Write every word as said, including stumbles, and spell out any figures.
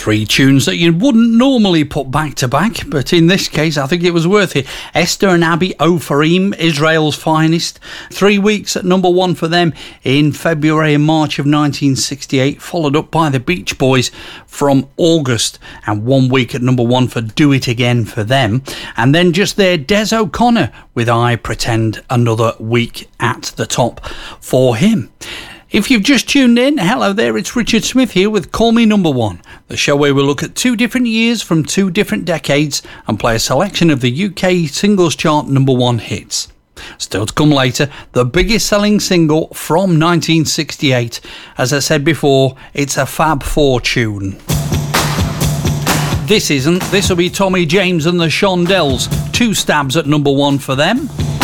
Three tunes that you wouldn't normally put back to back, but in this case I think it was worth it. Esther and Abby Ofarim, Israel's Finest. Three weeks at number one for them in February and March of nineteen sixty-eight, followed up by the Beach Boys from August, and one week at number one for Do It Again for them. And then just there, Des O'Connor with I Pretend, another week at the top for him. If you've just tuned in, hello there, it's Richard Smith here with Call Me Number One, the show where we look at two different years from two different decades and play a selection of the U K singles chart number one hits. Still to come later, the biggest selling single from nineteen sixty-eight. As I said before, it's a Fab Four tune. This isn't, this will be Tommy James and the Shondells, two stabs at number one for them.